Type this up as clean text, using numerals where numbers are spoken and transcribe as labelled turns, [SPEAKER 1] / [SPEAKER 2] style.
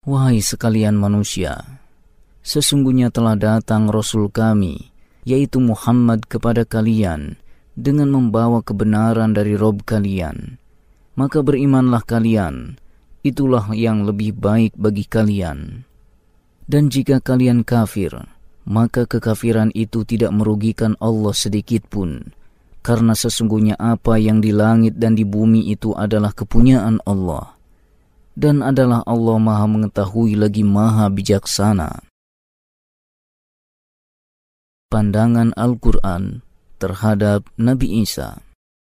[SPEAKER 1] Wahai sekalian manusia, sesungguhnya telah datang Rasul kami, yaitu Muhammad kepada kalian, dengan membawa kebenaran dari Rabb kalian. Maka berimanlah kalian, itulah yang lebih baik bagi kalian. Dan jika kalian kafir, maka kekafiran itu tidak merugikan Allah sedikit pun, karena sesungguhnya apa yang di langit dan di bumi itu adalah kepunyaan Allah. Dan adalah Allah Maha mengetahui lagi Maha bijaksana. Pandangan Al-Quran terhadap Nabi Isa.